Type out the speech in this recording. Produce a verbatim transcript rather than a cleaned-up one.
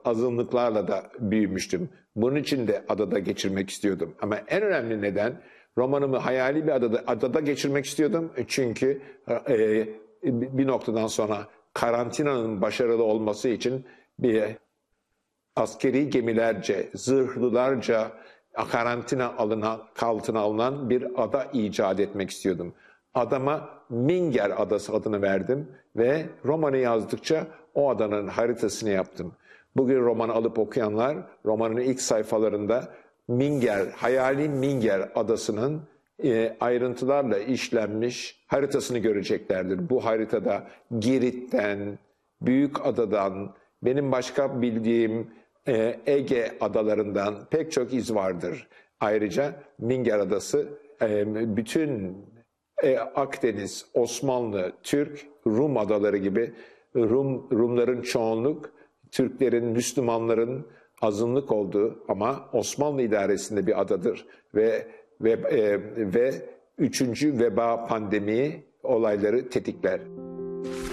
azınlıklarla da büyümüştüm. Bunun için de adada geçirmek istiyordum. Ama en önemli neden romanımı hayali bir adada, adada geçirmek istiyordum. Çünkü e, bir noktadan sonra karantinanın başarılı olması için bir askeri gemilerce, zırhlılarca karantina alınan, altına alınan bir ada icat etmek istiyordum. Adama Minger Adası adını verdim ve romanı yazdıkça o adanın haritasını yaptım. Bugün romanı alıp okuyanlar romanın ilk sayfalarında Minger, hayali Minger Adası'nın e, ayrıntılarla işlenmiş haritasını göreceklerdir. Bu haritada Girit'ten, Büyükada'dan, benim başka bildiğim e, Ege adalarından pek çok iz vardır. Ayrıca Minger Adası e, bütün e, Akdeniz, Osmanlı, Türk, Rum adaları gibi Rum Rumların çoğunluk, Türklerin, Müslümanların azınlık olduğu ama Osmanlı idaresinde bir adadır ve ve e, ve üçüncü veba pandemi olayları tetikler.